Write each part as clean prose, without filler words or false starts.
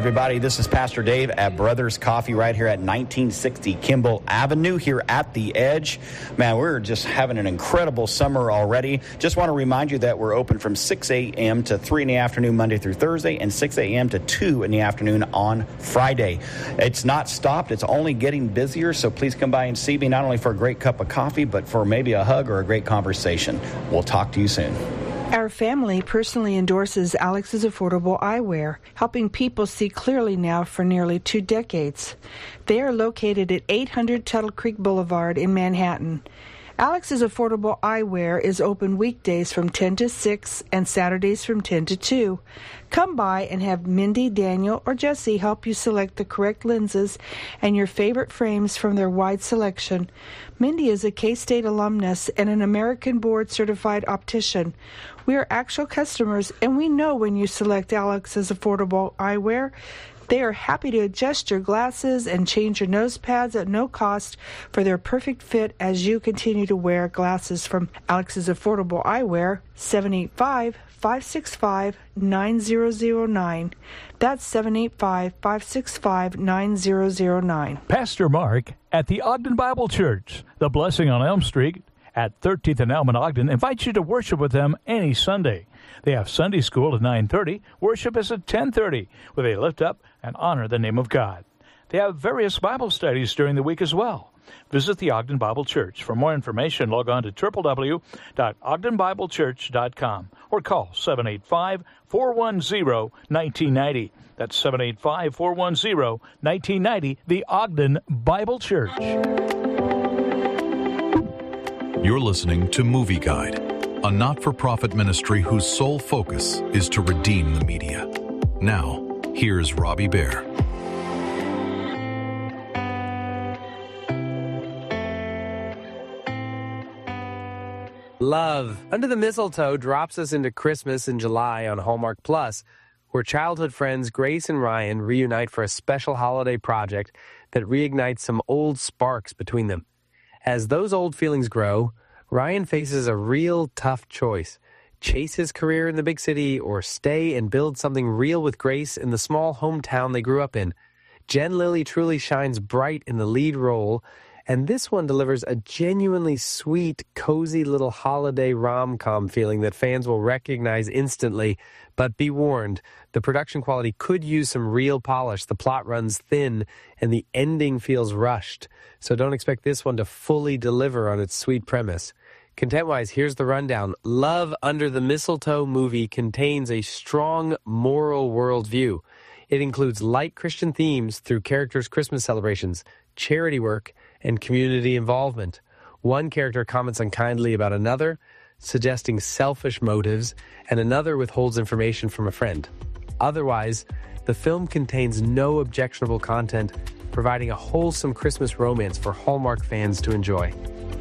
Everybody, this is Pastor Dave at Brothers Coffee right here at 1960 Kimball Avenue here at the Edge. Man, we're just having an incredible summer already. Just want to remind you that we're open from 6 a.m. to 3 in the afternoon Monday through Thursday and 6 a.m. to 2 in the afternoon on Friday. It's not stopped. It's only getting busier, so please come by and see me not only for a great cup of coffee, but for maybe a hug or a great conversation. We'll talk to you soon. Our family personally endorses Alex's Affordable Eyewear, helping people see clearly now for nearly 2 decades. They are located at 800 Tuttle Creek Boulevard in Manhattan. Alex's Affordable Eyewear is open weekdays from 10 to 6 and Saturdays from 10 to 2. Come by and have Mindy, Daniel, or Jesse help you select the correct lenses and your favorite frames from their wide selection. Mindy is a K-State alumnus and an American board-certified optician. We are actual customers, and we know when you select Alex's Affordable Eyewear. They are happy to adjust your glasses and change your nose pads at no cost for their perfect fit as you continue to wear glasses from Alex's Affordable Eyewear, 785-565-9009. That's 785-565-9009. Pastor Mark at the Ogden Bible Church, the Blessing on Elm Street at 13th and Elm in Ogden, invites you to worship with them any Sunday. They have Sunday school at 9:30. Worship is at 10:30, where they lift up and honor the name of God. They have various Bible studies during the week as well. Visit the Ogden Bible Church. For more information, log on to www.ogdenbiblechurch.com or call 785-410-1990. That's 785-410-1990, the Ogden Bible Church. You're listening to Movie Guide, a not-for-profit ministry whose sole focus is to redeem the media. Now, here's Robbie Bear. Love Under the Mistletoe drops us into Christmas in July on Hallmark Plus, where childhood friends Grace and Ryan reunite for a special holiday project that reignites some old sparks between them. As those old feelings grow, Ryan faces a real tough choice: chase his career in the big city or stay and build something real with Grace in the small hometown they grew up in. Jen Lilly truly shines bright in the lead role, and this one delivers a genuinely sweet, cozy little holiday rom-com feeling that fans will recognize instantly. But be warned, the production quality could use some real polish. The plot runs thin, and the ending feels rushed. So don't expect this one to fully deliver on its sweet premise. Content-wise, here's the rundown. Love Under the Mistletoe movie contains a strong moral worldview. It includes light Christian themes through characters' Christmas celebrations, charity work, and community involvement. One character comments unkindly about another, suggesting selfish motives, and another withholds information from a friend. Otherwise, the film contains no objectionable content, providing a wholesome Christmas romance for Hallmark fans to enjoy.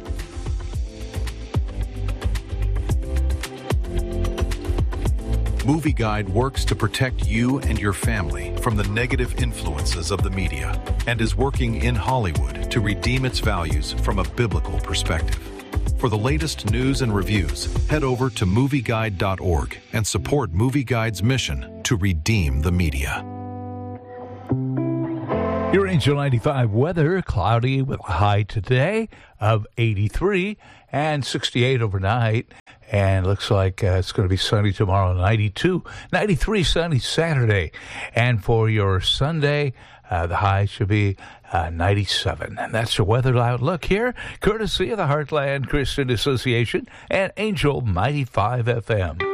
Movie Guide works to protect you and your family from the negative influences of the media and is working in Hollywood to redeem its values from a biblical perspective. For the latest news and reviews, head over to movieguide.org and support Movie Guide's mission to redeem the media. Your Angel 95 weather, cloudy with a high today of 83 and 68 overnight. And looks like it's going to be sunny tomorrow, 92, 93 sunny Saturday. And for your Sunday, the high should be 97. And that's your weather outlook here, courtesy of the Heartland Christian Association and Angel 95 FM.